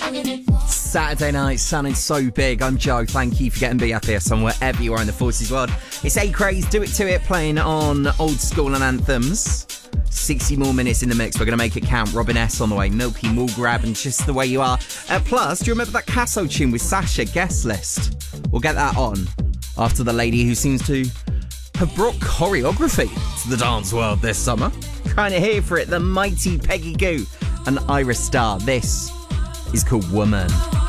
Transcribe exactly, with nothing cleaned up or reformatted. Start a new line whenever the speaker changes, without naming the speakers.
Saturday night sounding so big. I'm Joe. Thank you for getting me up here somewhere, wherever you are in the forces world. It's A Craze, Do It To It, playing on old school and anthems. sixty more minutes in the mix. We're going to make it count. Robin S on the way. Milky Mall Grab and Just The Way You Are. Uh, plus, do you remember that Casso tune with Sasha, Guest List? We'll get that on after the lady who seems to have brought choreography to the dance world this summer. Kind of here for it. The mighty Peggy Gou and Iris Starr. This is called Woman.